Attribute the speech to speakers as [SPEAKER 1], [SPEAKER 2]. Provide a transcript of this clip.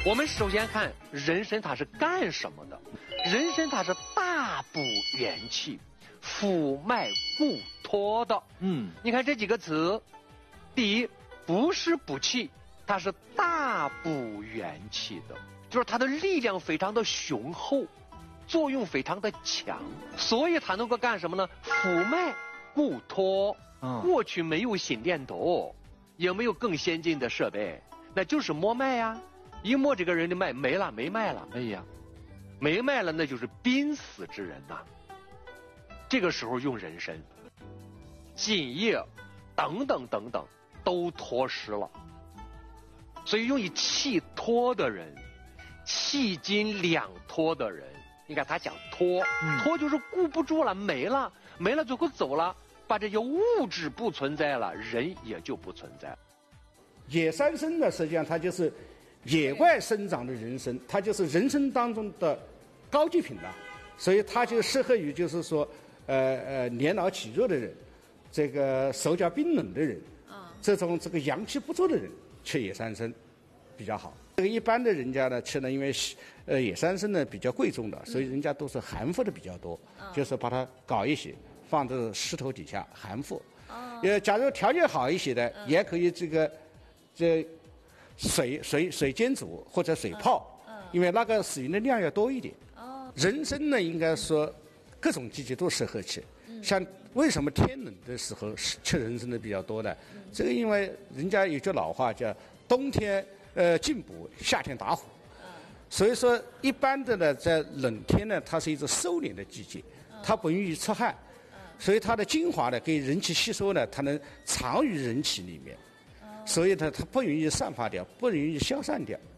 [SPEAKER 1] 我们首先看人参它是干什么的？人参它是大补元气、辅脉固脱的。你看这几个词，第一不是补气，它是大补元气的，就是它的力量非常的雄厚，作用非常的强，所以它能够干什么呢？辅脉固脱。过去没有心电图，也没有更先进的设备，那就是摸脉呀。一摸这个人的脉没了，没脉了，哎呀，没脉了，那就是濒死之人呐。这个时候用人参、津液等等等等都脱失了，所以用以气脱的人，气津两脱的人，你看他讲脱，脱就是固不住了，没了，没了，最后走了，把这些物质不存在了，人也就不存在了。
[SPEAKER 2] 野三参呢，实际上它就是野外生长的人参，它就是人参当中的高级品了，所以它就适合于就是说，年老体弱的人，这个手脚冰冷的人，这个阳气不足的人吃野三参比较好。这个一般的人家呢吃呢，因为野三参呢比较贵重的，所以人家都是含服的比较多，就是把它搞一些放在石头底下含服。假如条件好一些的，也可以这水煎煮或者水泡，因为那个使用的量要多一点。人参呢，应该说各种季节都适合吃。像为什么天冷的时候吃人参的比较多呢？这个因为人家有句老话叫冬天进补，夏天打虎。所以说一般的呢，在冷天呢，它是一个收敛的季节，它不容易出汗，所以它的精华呢，给人体吸收呢，它能藏于人体里面。所以呢，它不容易散发掉，不容易消散掉。